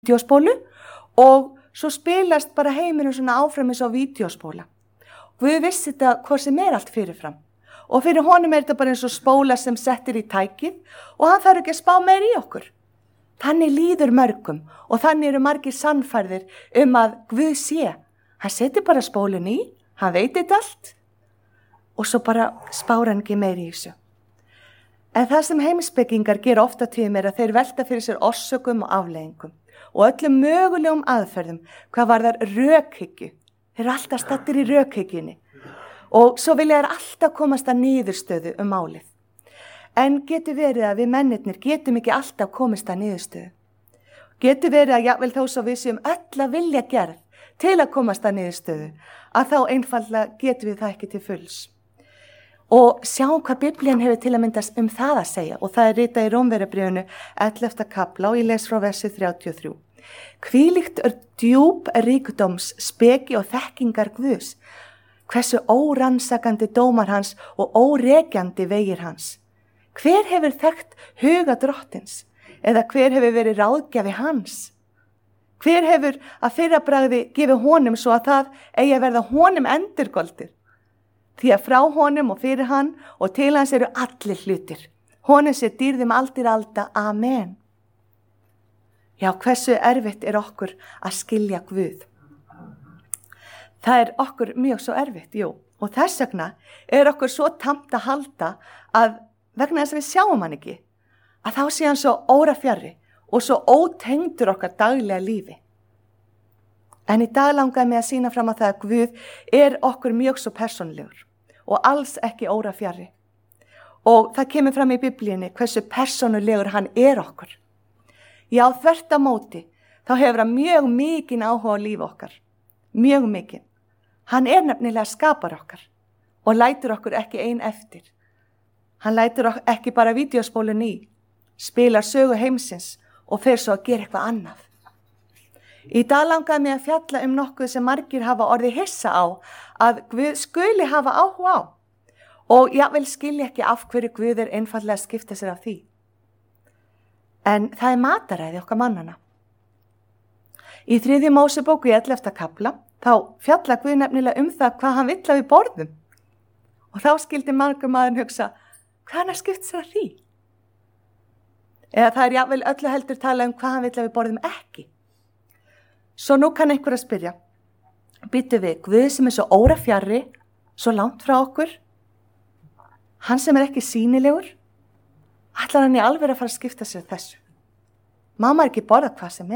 vídeóspólu og svo spilast bara heiminu svona áfram eins og vídeóspóla. Guð vissi þetta hvað sem allt fyrirfram. Og fyrir honum þetta bara eins og spóla sem settir í tækið og hann þarf ekki að spá meir í okkur. Þannig líður mörgum og þannig eru margir sannfærðir að Guð sé. Hann setur bara spólun í, hann veit þetta allt og svo bara spáir hann ekki meir í þessu. En það sem heimspekingar gera ofta tíðum að þeir velta fyrir sér orsökum og afleiðingum og öllum mögulegum aðferðum hvað varðar rökhyggju. Þeir eru alltaf stattir í rökhyggjunni og svo vilja þeir alltaf komast að niðurstöðu málið. En getur verið að við mennirnir getum ekki alltaf komist að niðurstöðu. Getur verið að jafnvel þó svo við séum öll að vilja gerð til að komast að niðurstöðu að þá einfaldlega getum við það ekki til fulls. Og sjáum hvað Biblían hefur til að myndast það að segja og það ritað í Rómverjabréfinu 11. kapla og ég les frá versi 33. Hvílíkt djúp ríkdóms, speki og þekkingar Guðs, hversu órannsakandi dómar hans og órekjandi vegir hans. Hver hefur þekkt huga drottins eða hver hefur verið ráðgjafi hans? Hver hefur að fyrrabragði gefið honum svo að það eigi að verða honum endurgoldir? Því að frá honum og fyrir hann og til hans eru allir hlutir. Honum sé dýrðum aldir alda. Amen. Já, hversu erfitt okkur að skilja Guð? Það okkur mjög svo erfitt, jú. Og þess vegna okkur svo tamt að halda að vegna þess að við sjáum hann ekki, að þá sé hann svo órafjarri og svo ótengdur okkar daglega lífi. En í dag langar mig að sýna fram á það að Guð okkur mjög svo persónulegur og alls ekki órafjarri. Og það kemur fram í Biblíunni hversu persónulegur hann okkur. Já, þvert á móti, þá hefur hann mjög mikinn áhuga á lífi okkar. Mjög mikinn. Hann nefnilega skapar okkar og lætur okkur ekki ein eftir. Hann lætur ekki bara vídeóspólun í, spilar sögu heimsins og fer svo að gera eitthvað annað. Í dag langaði mig að fjalla nokkuð sem margir hafa orðið hissa á að Guð skuli hafa áhuga á og jafnvel skilja ekki af hverju Guð einfaldlega að skipta sér af því. En það mataræði okkar mannana. Í 3. Mósebók í 11. kapla þá fjalla Guð nefnilega það hvað hann vill að við borðum. Og þá skildi margur maður hugsa, hvað hann skipta sér af því? Eða það jafnvel öllu heldur tala hvað hann vill að við borðum ekki. Svo nú kann einhver að spyrja, býtu við Guð sem svo órafjarri, svo langt frá okkur, hann sem ekki sýnilegur, ætlar hann í alveg að fara að skipta sér þessu? Má maður ekki borða hvað sem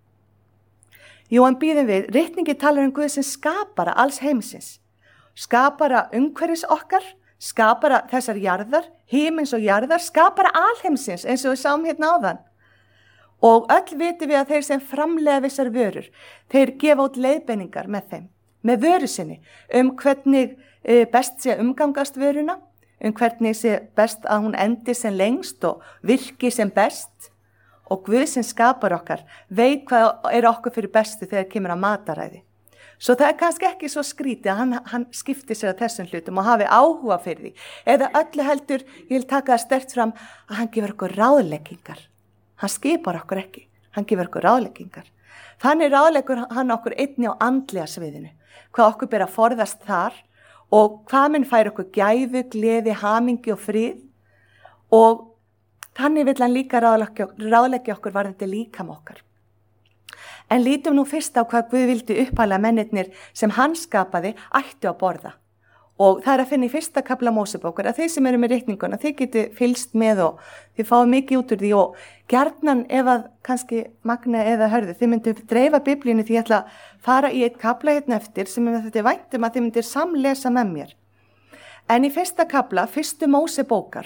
Jú, en býðum við, ritningi talar Guð sem skapara alls heimsins, skapara umhverfis okkar, skapara þessar jarðar, himins og jarðar, skapara alheimsins eins og við sáum hérna áðan. Og öll vitum við að þeir sem framleiða vissar vörur, þeir gefa út leiðbeiningar með þeim, með vöru sinni, hvernig best sé umgangast vöruna, hvernig sé best að hún endi sem lengst og virki sem best. Og Guð sem skapar okkar veit hvað okkur fyrir bestu þegar kemur að mataræði. Svo það kannski ekki svo skrítið að hann skipti sér að þessum hlutum og hafi áhuga fyrir því. Eða öllu heldur, ég vil taka það sterkt fram, að hann gefur okkur ráðleggingar. Hann skipar okkur ekki, hann gefur okkur ráðleggingar. Þannig ráðleggur hann okkur einnig á andlega sviðinu, hvað okkur ber að forðast þar og hvað mun fær okkur gæfu, gleði, hamingi og frið. Og þannig vill hann líka ráðleggja okkur varðandi líkam okkar. En lítum nú fyrst á hvað Guð vildi upphæla mennirnir sem hann skapaði ættu að borða. Og það að finna í 1. kapla Mósebókar að þeir sem eru með ritninguna, þeir geti fylgst með og þið fáið mikið út úr því og gjarnan ef að kannski Magna eða Hörðu, þið myndu dreifa Biblíunni því ég ætla að fara í eitt kapla hérna eftir sem þetta væntum að þið myndir samlesa með mér. En í 1. kapla, 1. Mósebókar,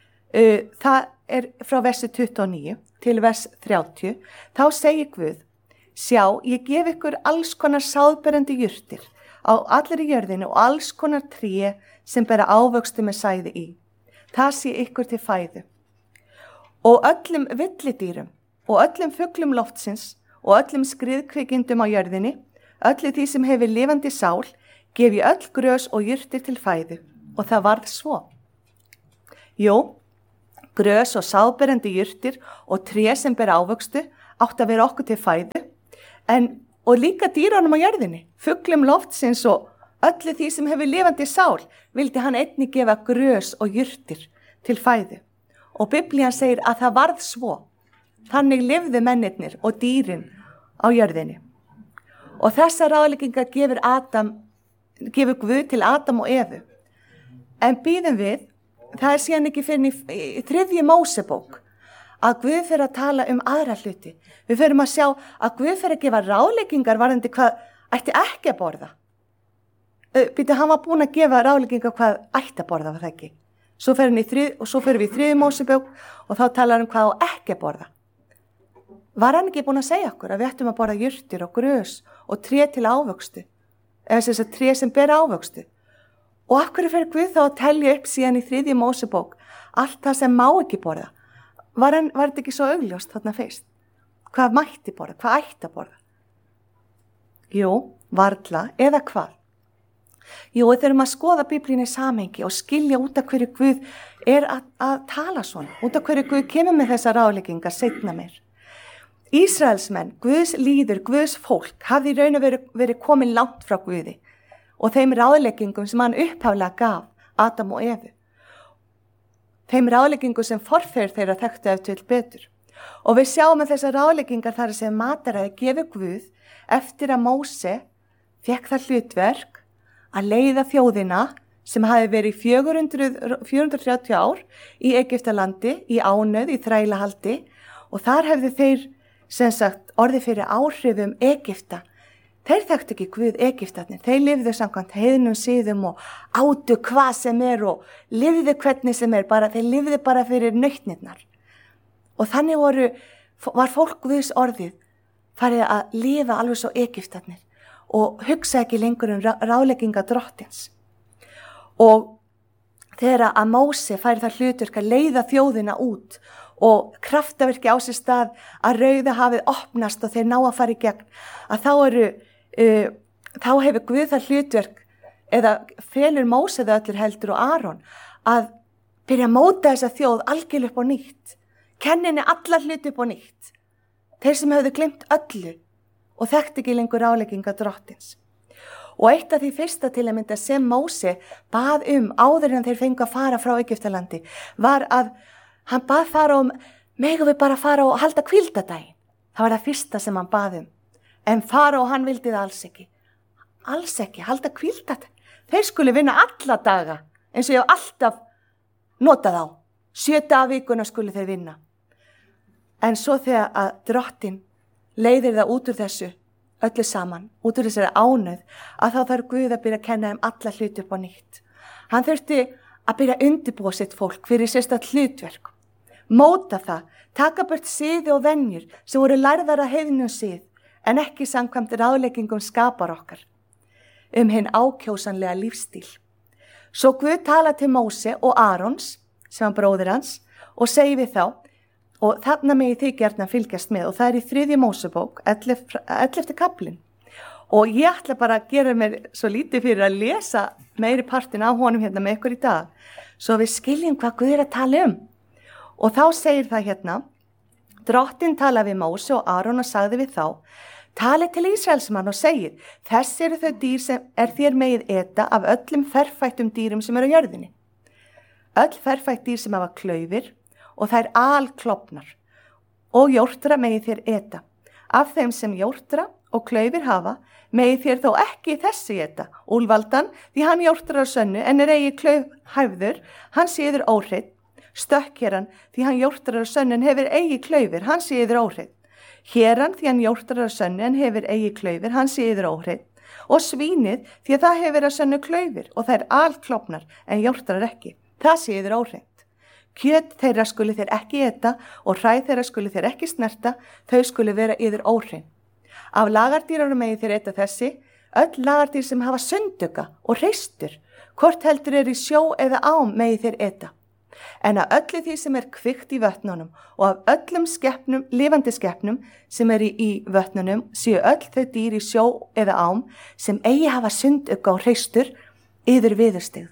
það frá versi 29 til vers 30, þá segir Guð, sjá, ég gef ykkur alls konar sáðberandi jurtir á allri jörðinu og alls konar tré sem bera ávöxtu með sæði í. Það sé ykkur til fæðu. Og öllum villidýrum og öllum fuglum loftsins og öllum skriðkvikindum á jörðinni, öllu því sem hefur lifandi sál, gef ég öll grös og jurtir til fæðu. Og það varð svo. Jú, grös og sáðberandi jurtir og tré sem bera ávöxtu átt að vera okkur til fæðu, og líka dýrunum á jörðinni, fuglum loftsins og öllu því sem hefur lifandi sál, vildi hann einnig gefa grös og jurtir til fæðu. Og Biblían segir að það varð svo. Þannig lifðu mennirnir og dýrin á jörðinni. Og þessar ráðleggingar gefur Guð til Adam og Evu. En bíðum við, það síðan ekki fyrir í 3. Mósebók, að Guð fyrir að tala aðra hluti. Við fyrir að sjá að Guð fyrir að gefa ráðleggingar varðandi hvað ætti ekki að borða. Hann var búinn að gefa ráðleggingar hvað ætti að borða, var það ekki? Svo fyrir við í 3. Mósebók og þá talar hvað á ekki að borða. Var hann ekki búinn að segja okkur að við ættum að borða jurtir og grös og tré til ávöxtu, eða þess að tré sem ber ávöxtu? Og af hverju fyrir Guð þá að telja upp síðan í 3. Mósebók allt það sem má ekki borða? Var þetta ekki svo augljóst þarna fyrst? Hvað mætti borða? Hvað ætti að borða? Jú, varla eða hvað? Jú, við þurfum að skoða Biblíunni í samhengi og skilja út af hverju Guð að tala svona, út af hverju Guð kemur með þessar ráðleggingar seinna meir. Ísraelsmenn, Guðs líður, Guðs fólk, hafði í raun og verið komin langt frá Guði og þeim ráðleggingum sem hann upphaflega gaf Adam og Evu. Þeim ráðleggingum sem forfeður þeirra þekktu ef til betur. Og við sjáum að þessar ráðleggingar þar sem mataræði gefur Guð eftir að Móse fékk það hlutverk að leiða þjóðina sem hafi verið 430 ár í Egyptalandi, í ánauð, í þrælahaldi og þar hefðu þeir sem sagt orðið fyrir áhrifum Egypta. Þeir þekktu ekki Guð Egyptarnir, þeir lifðu samkvæmt heiðnum siðum og átu hvað sem og lifðu hvernig sem þeir lifðu bara fyrir nautnirnar. Og þannig var fólk Guðs orðið farið að lifa alveg svo Egyptarnir og hugsa ekki lengur ráðleggingar drottins. Og þegar að Móse fær það hlutverk að leiða þjóðina út og kraftaverki á sér stað að Rauðahafið opnast og þeir ná að fara í gegn, að þá hefur Guð það hlutverk eða felur Móse það allir heldur og Aron að byrja að móta þessa þjóð algjörlega upp á nýtt, kenninni alla hluti upp á nýtt, þeir sem höfðu gleymt öllu og þekkti ekki lengur ráðleggingar drottins. Og eitt af því fyrsta til að mynda sem Móse bað áður en þeir fengu að fara frá Egyptalandi var að hann bað fara megum við bara fara og halda hvíldardaginn. Það var það fyrsta sem hann bað En fara og hann vildi það alls ekki. Alls ekki, halda hvíldardaginn. Þeir skuli vinna alla daga eins og ég hef alltaf notað á. 7 daga vikuna skuli þeir vinna. En svo þegar að drottin leiðir það út úr þessu öllu saman, út úr þessari ánauð, að þá þarf Guð að byrja að kenna þeim alla hluti upp á nýtt. Hann þurfti að byrja að undirbúa sitt fólk fyrir sérstakt hlutverk. Móta það, taka burt siði og venjur sem voru lærðar að heiðnum sið, en ekki samkvæmt ráðleggingum skapar okkar, hinn ákjósanlega lífstíl. Svo Guð tala til Móse og Arons, sem var bróðir hans, og segi við þá, og þarna megi þið gjarnan fylgjast með, og það í 3. Mósebók, 11. kaplinn. Og ég ætla bara að gera mér svo lítið fyrir að lesa meiri partin af honum hérna með ykkur í dag, svo við skiljum hvað Guð að tala Og þá segir það hérna, drottin talaði við Móse og Aron og sagði við þá, tali til Ísraelsmann og segir, þess eru þau dýr sem þér megið eta af öllum ferfættum dýrum sem á jörðinni. Öll ferfætt dýr sem hafa klaufir og þær alklofnar og jórtra megið þér eta. Af þeim sem jórtra og klaufir hafa, megið þér þó ekki þessi eta. Úlfaldan, því hann jórtrar á sönnu en eigi klaufhæfður, hann séður óhreinn. Stökkheran, því hann jórtrar á sönnu en hefur eigi klaufir, hann séður óhreinn. Héran, því hann jórtrar á sönnu en hefur eigi klaufir, hann séður óhreinn. Og svínið, því að það hefur að sönnu klaufir og þær alklofnar en jórtrar ekki, það séður óhreint. Kjöt þeirra skuli þeir ekki eta og hræ þeirra skuli þeir ekki snerta, þau skuli vera yður óhrein. Af lagardýrarum megi þeir eta þessi, öll lagardýr sem hafa sunduga og hreistur, hvort heldur í sjó eða ám megi þeir eta. En að öllu því sem kvikt í vötnunum og af öllum skepnum, lifandi skepnum sem í vötnunum séu öll þau dýr í sjó eða ám sem eigi hafa sunduga og hreistur yður viðurstyggð.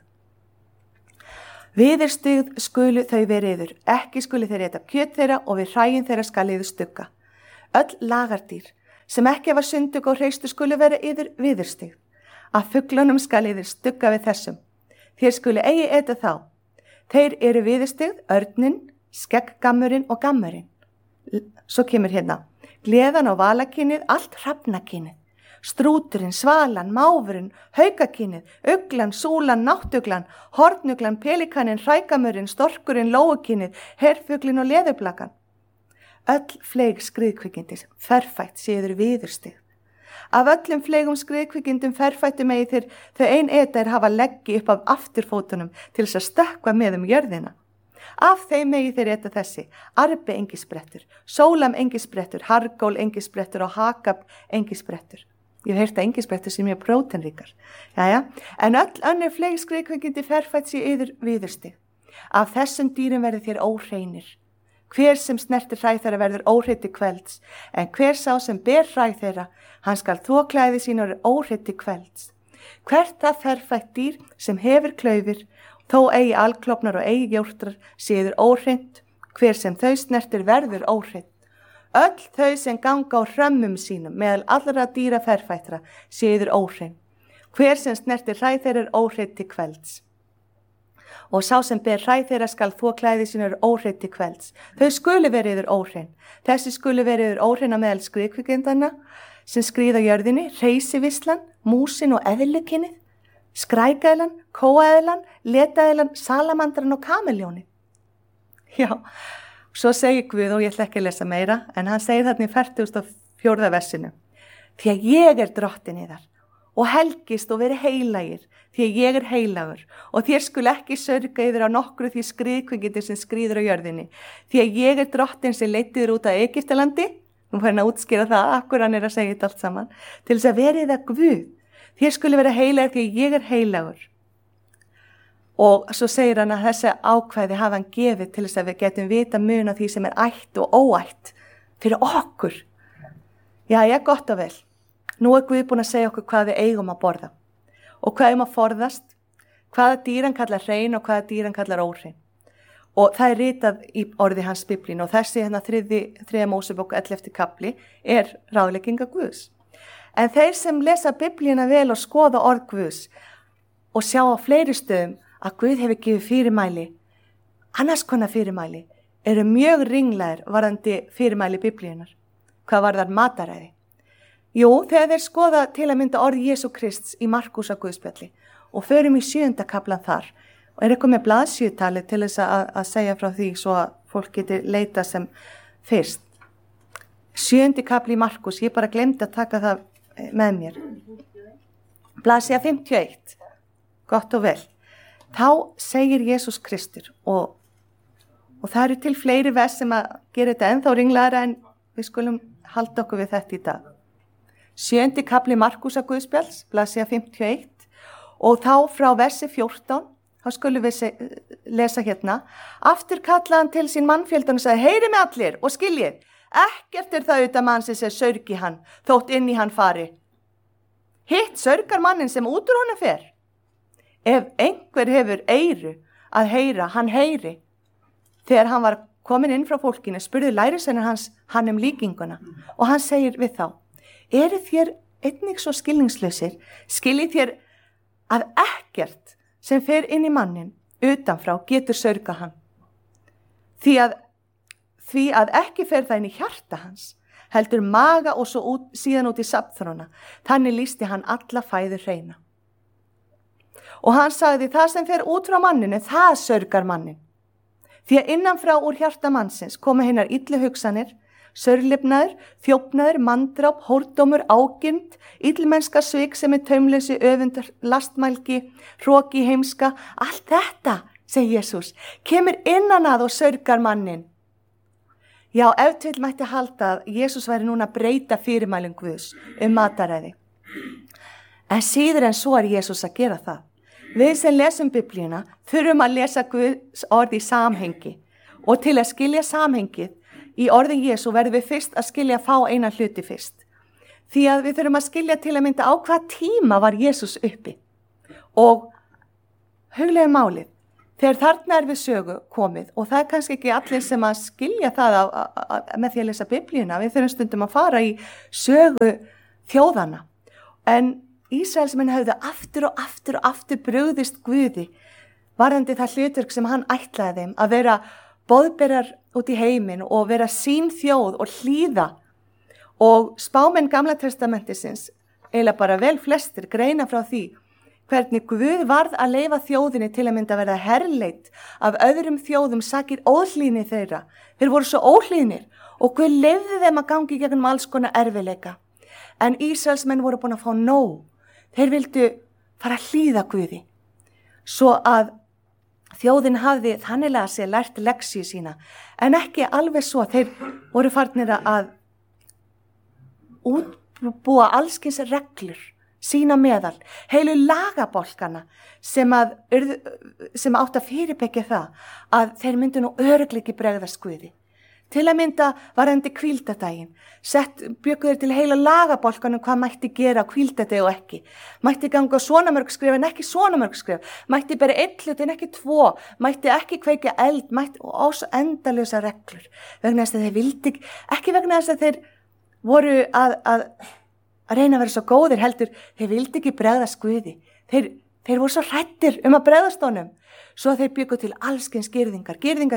Viðurstyggð skulu þau vera yður, ekki skulu þeir eta kjöt þeirra og við hræin þeirra skal yður stugga. Öll lagardýr sem ekki hafa sundug og hreistu skulu vera yður viðurstig. Af fuglunum skal yður stugga við þessum. Þér skulu eigi eta þá. Þeir eru viðurstig, örnin, skegggammurinn og gammurinn. Svo kemur hérna. Gleðan og valakynið, allt hrafnakynið. Strúturinn, svalan, máfurinn, haukakynið, uglan, súlan, náttuglan, hornuglan, pelikaninn, hrækamurinn, storkurinn, lóukynið, herfuglinn og leðurblakan. Öll fleig skriðkvikindis, ferfætt séður viðurstig. Af öllum fleigum skriðkvikindum ferfættu megi þau ein eta hafa leggi upp af afturfótunum til þess að stökkva með jörðina. Af þeim megi þeir eta þessi, arbi engisbrettur, sólam engisbrettur, hargól engisbrettur og hakab engisbrettur. Ég hef heyrt að engisbrettur sem er próteinríkar. Jæja, en öll önnur fleig skriðkvikindi ferfætt sé yður viðurstig. Af þessum dýrum verði þér óhreinir. Hver sem snertir hræ þeirra verður óhreinn til kvelds, en hver sá sem ber hræ þeirra, hann skal þvo klæði sín og er óhreinn til kvelds. Hvert það ferfætt dýr sem hefur klaufir, þó eigi alklofnar og eigi jórtrar, séður óhreint, hver sem þau snertir verður óhreinn. Öll þau sem ganga á hrömmum sínum meðal allra dýra ferfættra, séður óhreinn. Hver sem snertir hræ þeirra er óhreinn til kvelds. Og sá sem ber hræ þeirra skal þvo klæði sín og er óhreinn til kvelds. Þau skulu verið yður óhrein. Þessi skulu verið yður óhrein á meðal skriðkvikindana sem skríða jörðinni, hreysivislan, músin og eðlukynið, skrækaðlan, kóaðlan, letaðlan, salamandran og kameljónið. Já, svo segir Guð, og ég ætla ekki að lesa meira, en hann segir þarna í 44. versinu. Því að ég er drottin yðar og helgist og veri heilagir, því að ég er heilagur og þér skul ekki sörga yfir á nokkru því skriðkvikindi sem skríður á jörðinni, því að ég er drottin sem leiddi þér út af Egyptalandi, nú fær hann að útskýra það, akkur hann er að segja þetta allt saman, til þess að verið það Guð, þér skuli vera heilagir því að ég er heilagur. Og svo segir hann að þessi ákvæði hafa hann gefið til þess að við getum vita mun á því sem er ætt og óætt fyrir okkur. Jæja, gott og vel. Nú er Guð búinn að segja okkur hvað við eigum að borða og hvað að forðast, hvaða dýr hann kallar hrein og hvaða dýr hann kallar óhrein. Og það er ritað í orði hans Biblíu og þessi hérna 3. Mósebók 11. kapli er ráðlegginga Guðs. En þeir sem lesa Biblíuna vel og skoða orð Guðs og sjá á fleiri stöðum að Guð hefur gefið fyrirmæli, annars konar fyrirmæli, eru mjög ringlaðir varðandi fyrirmæli Biblíunar. Hvað varðar mataræði? Jú, þegar þeir skoða til að mynda orð Jesú Krists í Markúsa Guðspjalli og förum í 7. kaplan þar og er eitthvað með blaðsjötali til þess að segja frá því svo að fólk getur leita sem fyrst. 7. kapli í Markús, ég bara glemdi að taka það með mér. Blaðsía 51, gott og vel. Þá segir Jesús Kristur og það eru til fleiri vers sem að gera þetta ennþá ringlaðara en við skulum halda okkur við þetta í dag. 7. kapli Markúsa Guðspjalls, blaðsía 51 og þá frá versi 14, þá skulum við lesa hérna. Aftur kallaði hann til sín mannfjöldan og sagði, heyri mig allir og skiljið, ekkert er það utan mannsins er sörgi hann, þótt inn í hann fari. Hitt sörgar mannin sem út úr honum fer. Ef einhver hefur eyru að heyra, hann heyri. Þegar hann var komin inn frá fólkinu, spurði lærisveinar hans hann líkinguna og hann segir við þá, eru þér einnig svo skilningslausir, skiljið þér að ekkert sem fer inn í mannin utanfrá getur sörga hann. Því að ekki fer það inn í hjarta hans, heldur maga og svo síðan út í safnþróna, þannig lýsti hann alla fæðu hreina. Og hann sagði, það sem fer út frá manninu, það sörgar mannin. Því að innanfrá úr hjarta mannsins koma hinnar illu hugsanir, sörlifnaður, þjófnaður, manndráp, hórdómur, ágirnd, illmennska svik sem er taumleysi, öfundar, lastmælgi, hroki, heimska, allt þetta, segir Jesús, kemur innan að og sörgar mannin. Já, ef til mætti halda að Jesús væri núna að breyta fyrirmælum Guðs mataræði. En síður en svo er Jesús að gera það. Við sem lesum Biblíuna þurfum að lesa Guðs orð í samhengi og til að skilja samhengið í orðin Jesú verðum við fyrst að skilja fá eina hluti fyrst. Því að við þurfum að skilja til að mynda á hvað tíma var Jesús uppi. Og huglega málið, Þegar þarna við sögu komið, og það kannski ekki allir sem að skilja það með því að lesa Biblíuna, við þurfum stundum að fara í sögu þjóðana. En Ísraelsmenn höfðu aftur og aftur brugðist Guði, varðandi það hlutverk sem hann ætlaði þeim, að vera boðberar út í heiminn og vera sín þjóð og hlýða. Og spámenn Gamla testamentisins, eiginlega bara vel flestir, greina frá því hvernig Guð varð að leyfa þjóðinni til að mynda verða herleit af öðrum þjóðum sakir óhlýðni þeirra. Þeir voru svo óhlýðnir og Guð leyfði þeim að gangi gegnum alls konar erfiðleika. En Ísraelsmenn voru búin að fá nóg. Þeir vildu fara að hlýða Guði. Svo að þjóðin hafði þanniglega sér lært lexíu sína, en ekki alveg svo. Þeir voru farnir að útbúa allskins reglur sína meðal, heilu lagabálkana sem átt að fyrirbyggja það að þeir myndu nú örugglega ekki bregðast Guði. Til að mynda varðandi hvíldardaginn, bjuggu þeir til heila lagabálkanum hvað mætti gera hvíldardegi og ekki. Mætti ganga svona mörg skref en ekki svona mörg skref. Mætti bara 1 hlut en ekki 2. Mætti ekki kveikja eld, og svo endalausa reglur. Vegna þess að þeir vildi ekki vegna þess að þeir voru að reyna að vera svo góðir, heldur, þeir vildi ekki bregðast Guði. Þeir voru svo hrættir að bregðast honum. Svo þeir byggu til allskyns girðingar.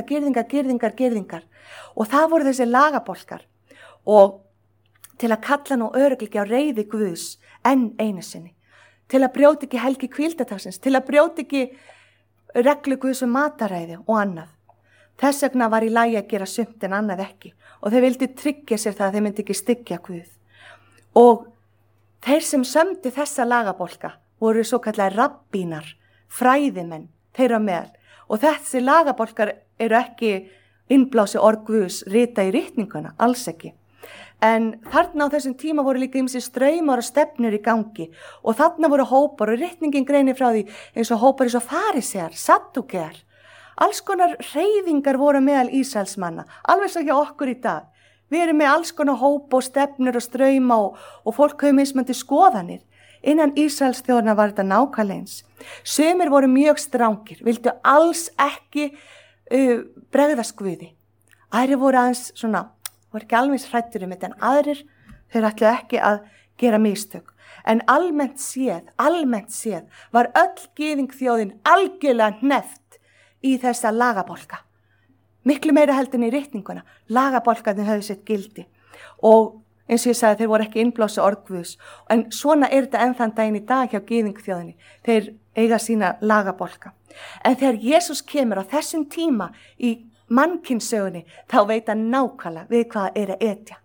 Og það voru þessi lagabálkar. Og til að kalla nú örugglega á reiði Guðs enn einu sinni. Til að brjóta ekki helgi hvíldardagsins, til að brjóta ekki reglu Guðs mataræði og annað. Þess vegna var í lagi að gera sumt en annað ekki. Og þeir vildi tryggja sér það að þeir myndi ekki styggja Guð. Og þeir sem sömdu þessa lagabálka voru svo kallar rabbínar, fræðimenn, þeirra meðal. Og þessi lagabálkar eru ekki innblási orð Guðs rita í ritninguna, alls ekki. En þarna á þessum tíma voru líka ýmsir straumar og stefnur í gangi og þarna voru hópar og ritningin greinir frá því eins og hópar eins og farisear, saddúkear. Alls konar hreyfingar voru meðal Ísraelsmanna, alveg svo hjá okkur í dag. Við erum með alls konar hópa og stefnur og strauma og fólk hefur mismöndi skoðanir. Innan Ísraels þjóðna var þetta nákvæmlega eins. Sumir voru mjög strangir, vildu alls ekki bregðast Guði. Aðrir voru aðeins svona, voru ekki alveg hrættir þetta, en aðrir þeir ætluðu ekki að gera mistök. En almennt séð var öll gyðing þjóðin algjörlega hneppt í þessa lagabálka. Miklu meira heldur en í ritninguna. Lagabálkarnir höfðu sitt gildi. Og eins og ég sagði, þeir voru ekki innblási orð Guðs. En svona er þetta enn þann daginn í dag hjá gyðingþjóðinni. Þeir eiga sína lagabálka. En þegar Jesús kemur á þessum tíma í mannkynssögunni, þá veit hann nákvæmlega við hvað er að etja.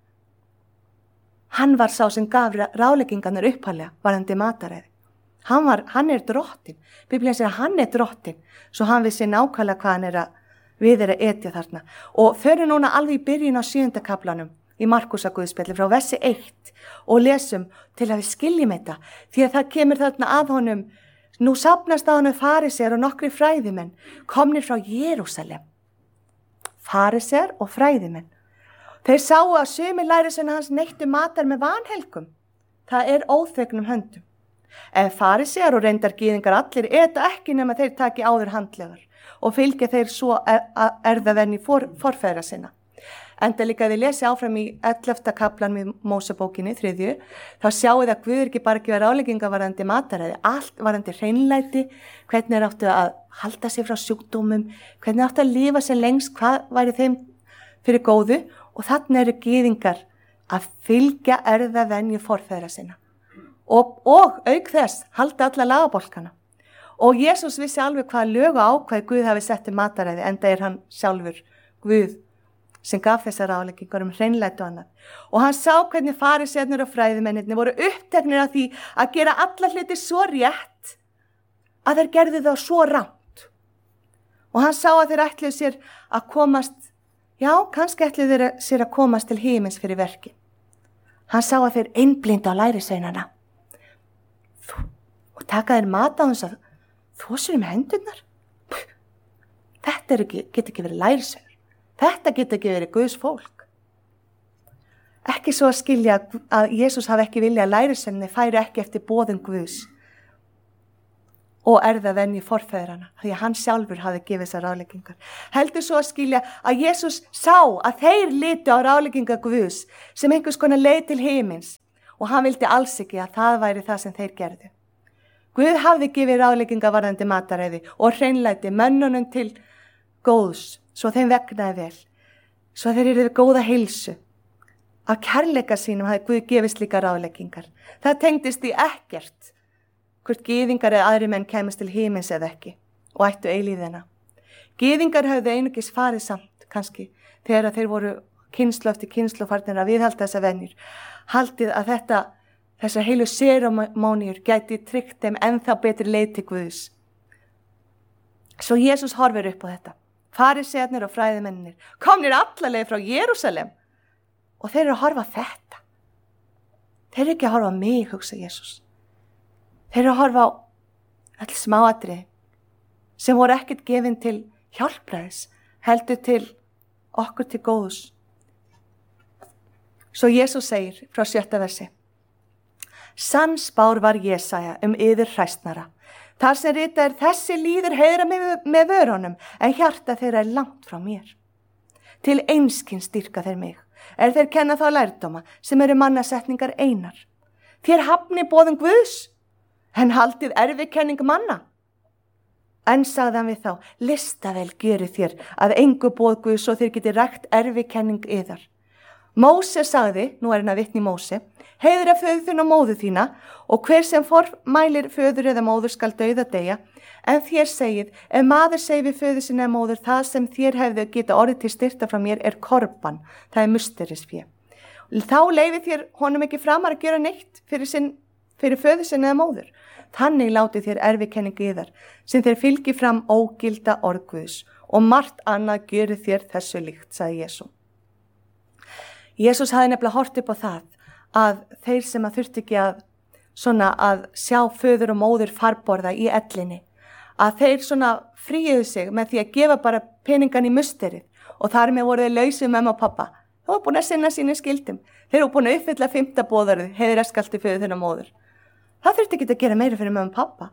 Hann var sá sem gaf ráðleggingarnar upphaflega varðandi mataræði. Hann er drottinn. Biblían segir að hann er drottinn, svo hann vissi nákvæmlega hvað við er að etja þarna. Og förum núna alveg í byrjun á 7. kaflanum í Markúsarguðspjalli frá versi 1 og lesum til að við skiljum þetta. Því að það kemur þarna að honum, nú safnast að honum farisear og nokkri fræðimenn, komnir frá Jerúsalem. Farisear og fræðimenn. Þeir sáu að sumir lærisveinar hans neittu matar með vanhelgum. Það er óþvegnum höndum. En farisear og reyndar gyðingar allir eta ekki nema þeir taki áður handlegar og fylgja þeir svo erfðavenju forfeðra sinna. Enda líka við lesi áfram í 11. kaflan við Mósebókinni, 3. Þá sjáu það að Guð ekki bara gefa ráðleggingar varðandi mataræði, allt varðandi hreinlæti, hvernig þeir áttu að halda sig frá sjúkdómum, hvernig áttu að lifa sér lengst, hvað væri þeim fyrir góðu, og þarna eru gyðingar að fylgja erfðavenju forfeðra sinna. Og auk þess halda alla lagabálkana. Og Jesús vissi alveg hvaða lög og ákvæði Guð hafi sett mataræði, enda er hann sjálfur Guð sem gaf þessar ráðleggingar hreinlæti og annað. Og hann sá hvernig farisearnir og fræðimennirnir voru uppteknir af því að gera alla hluti svo rétt að þeir gerðu þá svo rangt. Og hann sá að þeir ætluðu sér að komast, kannski ætluðu þeir sér að komast til himins fyrir verki. Hann sá að þeir einblindu á lærisveinana og taka þeir mat á þess að þósir með hendurnar. Þetta get ekki verið lærisveinar. Þetta get ekki verið Guðs fólk. Ekki svo að skilja að Jesús hafi ekki viljað að lærisveinarnir færi ekki eftir boðun Guðs. og erfðavenju forfeðrana, því að hann sjálfur hafði gefið þessar ráðleggingar. Heldur svo að skilja að Jesús sá að þeir litu á ráðleggingar Guðs sem einhvers konar leið til himins og hann vildi alls ekki að það væri það sem þeir gerðu. Guð hafði gefið ráðleggingar varðandi mataræði og hreinlæti mönnunum til góðs, svo þeim vegnaði vel, svo þeir eru við góða heilsu. Af kærleika sínum hafði Guð gefið slíkar ráðleggingar. Það tengdist í ekkert hvort gyðingar eða aðri menn kæmast til himins eða ekki og ættu eilíðina. Gyðingar höfðu einungis farið samt kannski þegar þeir voru kynslóð eftir kynslóð farnir að viðhalda þessa venjur. Haldið að þessar heilu seramóníur gæti tryggt þeim ennþá betri leið til Guðs. Svo Jesús horfir upp á þetta. Farisearnir og fræðimennir komnir alla leið frá Jerúsalem og þeir eru að horfa á þetta. Þeir eru ekki að horfa á mig, hugsa Jesús. Þeir eru að horfa á all smáatriði sem voru ekkert gefin til hjálpræðis, heldur til okkur til góðs. Svo Jesús segir frá 7. versi. Sann spár var Jesaja yður hræsnara. Þar sem ritað þessi líður heyra með vörunum, en hjarta þeirra langt frá mér. Til einskins dýrka þeir mig, þeir kenna þá lærdóma sem eru mannasetningar einar. Þér hafni boðum Guðs, en haldið erfikenning manna. En sagði hann við þá, listavel gjöru þér að engu boð Guðs svo þér geti rækt erfikenning yðar. Móse sagði, nú er hann að vitna í Móse, heiðra föður þinn og móður þína og hver sem formælir föður eða móður skal dauða deyja, en þér segið, ef maður segir við föður sinni eða móður það sem þér hefðu geta orðið til styrta frá mér er korban, það er musterisfé. Þá leifið þér honum ekki framar að gera neitt fyrir föður sinni eða móður. Þannig látið þér erfikenningu yðar sem þeir fylgi fram ógilda orð Guðs og margt annað gjöru þér þessu líkt, sagði Jesú. Jesús hafði nefnilega hort upp á það að þeir sem að þurfti ekki að sjá föður og móður farborða í ellinni, að þeir fríuðu sig með því að gefa bara peningan í musterið og þar með voru þeir lausið mömmu og pappa. Þeir voru búin að sinna sínu skildum. Þeir voru búin að uppfylla 5. boðorðið, heiðra skaltu föður þinn og móður. Það þurfti ekki að gera meira fyrir mömmu og pappa.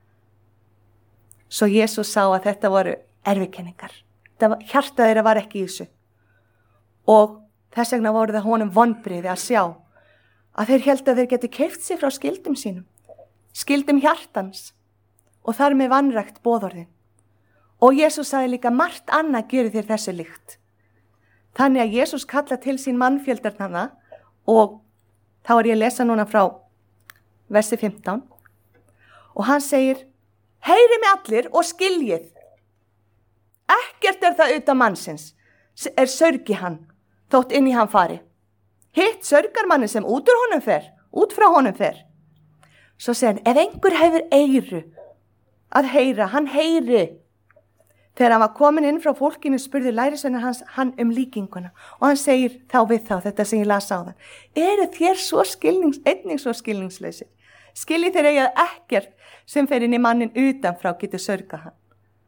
Svo Jesús sá að þetta voru erfikenningar. Hjarta þeirra var ekki í þessu. Og þess vegna voru það honum vonbrigði að sjá að þeir héldu að þeir geti keypt sig frá skildum sínum, skildum hjartans og þar með vanrækt boðorðin. Og Jesús sagði líka margt annað gjöru þér þessu líkt. Þannig að Jesús kalla til sín mannfjöldarnana og þá er ég að lesa núna frá versi 15 og hann segir, heyri mig allir og skiljið. Ekkert er það utan mannsins, er sörgi hann, þótt inn í hann fari. Hitt sörgar manni sem út frá honum fer. Svo segir hann, ef einhver hefur eyru að heyra, hann heyri. Þegar hann var komin inn frá fólkinu spurði lærisveinar hans hann líkinguna og hann segir þá við þá, þetta sem ég las á þann, eru þér einnig svo skilningslausir? Skiljið þeir eiga ekkert sem fer inn í mannin utanfrá getur sörgað hann.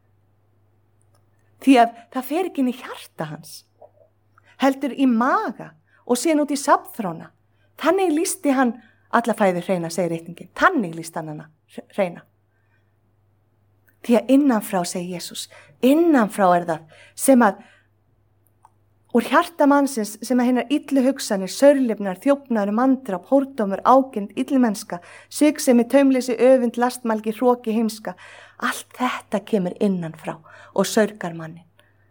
Því að það fer ekki inn í hjarta hans, heldur í maga og síðan út í safnþróna. Þannig lýsti hann alla fæður hreina, segir ritningin. Þannig lýsti hann hana hreina. Því að innanfrá, segir Jesús, innanfrá er það sem að úr hjarta mannsins sem að hinnar illu hugsanir, sörlifnar, þjófnaður, manndráp, hórdómur, ágirnd, illmennska, sigsemi, taumleysi, öfund, lastmælgi, hroki, heimska. Allt þetta kemur innanfrá og sörgar mannin.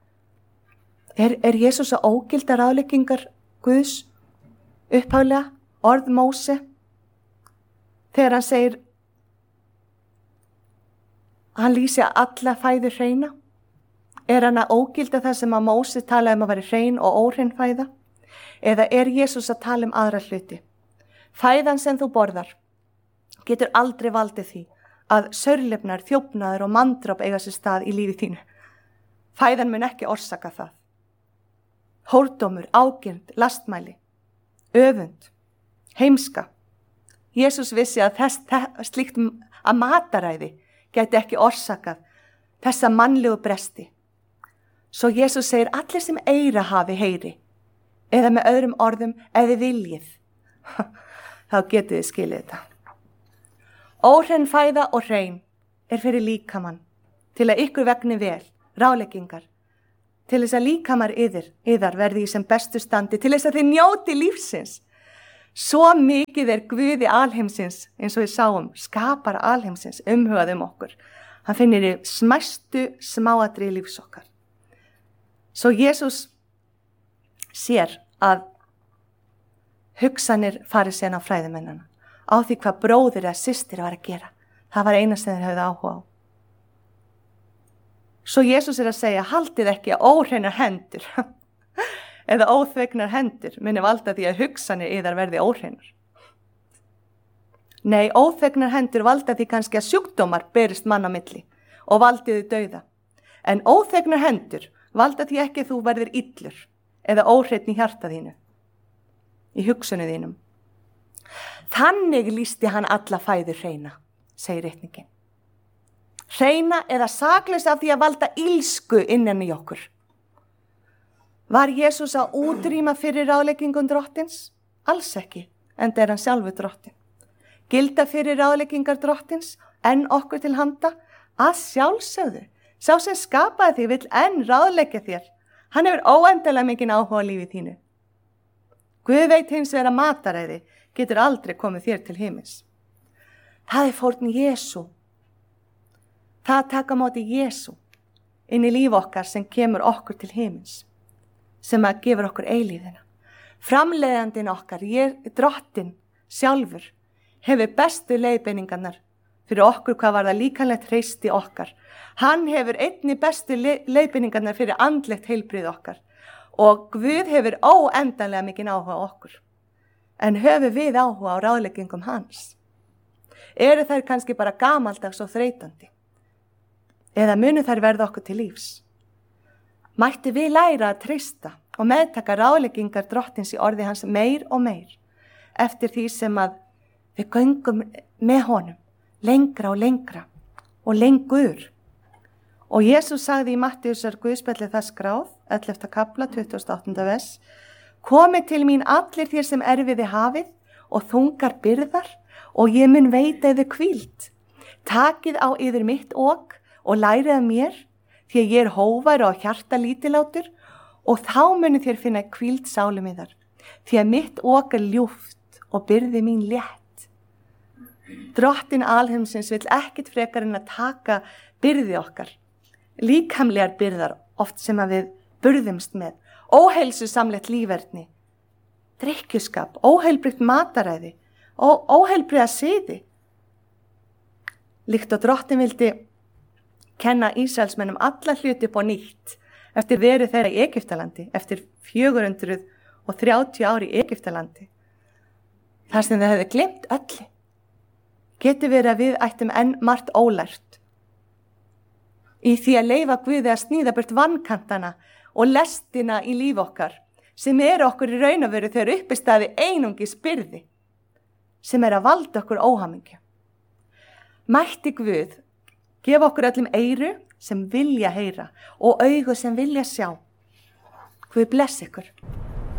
Er Jesús að ógilda ráðleggingar Guðs upphaflega, orð Móse, þegar hann segir að hann lýsi að alla fæður hreina? Er hann að ógilda það sem að Móse talaði að vera hrein og óhrein fæða? Eða er Jesús að tala aðra hluti? Fæðan sem þú borðar getur aldrei valdið því að sörlifnar, þjófnaður og manndráp eiga sér stað í lífi þínu. Fæðan mun ekki orsaka það. Hórdómur, ágirnd, lastmæli, öfund, heimska. Jesús vissi að slíkt að mataræði gæti ekki orsakað þessa mannlegu bresti. Svo Jesús segir allir sem eyra hafi heyri, eða með öðrum orðum ef þið viljið, þá getið þið skilið þetta. Óhrein fæða og hrein fyrir líkamann, til að ykkur vegni vel, ráðleggingar, til þess að líkamar yðar verði í sem bestu standi, til þess að þið njóti lífsins. Svo mikið Guði alheimsins, eins og við sáum, skapar alheimsins, umhugað okkur. Hann finnir í smæstu smáatriði lífs okkar. Svo Jesús sér að hugsanir farisæna og fræðimennana á því hvað bróðir eða systir var að gera. Það var eina sem þeir höfðu áhuga á. Svo Jesús að segja, haldið ekki að óhreinar hendur eða óþvegnar hendur muni valda því að hugsanir yðar verði óhreinar. Nei, óþvegnar hendur valda því kannski að sjúkdómar berist mann á milli og valdiði dauða. En óþvegnar hendur valda því ekki að þú verðir illur eða óhreinn í hjarta þínu, í hugsunu þínum. Þannig lýsti hann alla fæðu hreina, segir ritningin. Hreina eða saklaus af því að valda ilsku innan í okkur. Var Jesús að útrýma fyrir ráðleggingum drottins? Alls ekki, enda hann sjálfur drottin. Gilda fyrir ráðleggingar drottins en okkur til handa? Að sjálfsögðu, sá sem skapaði þig vill enn ráðleggja þér. Hann hefur óendanlega mikinn áhuga á lífi þínu. Guð veit hins vegar að mataræði getur aldrei komið þér til himins. Það fórn Jesú. Það taka móti Jesú inn í líf okkar sem kemur okkur til himins, sem að gefur okkur eilíðina. Framleiðandinn okkar, drottin sjálfur, hefur bestu leiðbeiningarnar fyrir okkur hvað var það líkanlegt hreysti okkar. Hann hefur einni bestu leiðbeiningarnar fyrir andlegt heilbrigð okkar og Guð hefur óendanlega mikinn áhuga á okkur. En höfum við áhuga á ráðleggingum hans? Eru þær kannski bara gamaldags og þreytandi? Eða munu þær verða okkur til lífs? Mætti við læra að treysta og meðtaka ráðleggingar drottins í orði hans meir og meir eftir því sem að við göngum með honum lengra og lengur. Og Jesús sagði í Mattheusar Guðspjalli það skráð, 11. kapla, 28. vers, komið til mín allir þér sem erfiði hafið og þungar byrðar og ég mun veita yður hvíld. Takið á yður mitt ok og lærið af mér, því að ég hóvær og hjarta lítilátur og þá munu þér finna hvíld sálum yðar, því að mitt ok ljúft og byrði mín létt. Drottin alheimsins vill ekkit frekar en að taka byrði okkar, líkamlegar byrðar oft sem að við burðumst með, óheilsusamlegt líferni, drykkjuskap, óheilbrigt mataræði og óheilbriða siði. Líkt og drottin vildi kenna Ísraelsmennum alla hluti upp á nýtt eftir veru þeirra í Egyptalandi, eftir 430 ár í Egyptalandi. Þar sem þeir hefði gleymt öllu. Getur verið að við ættum enn margt ólært í því að leyfa Guði að sníða burt vankantana og lestina í líf okkar sem okkur í raun og veru þegar uppistaði einungis byrði sem að valda okkur óhamingju. Mætti Guð gefa okkur öllum eyru sem vilja heyra og augu sem vilja sjá. Guð bless ykkur.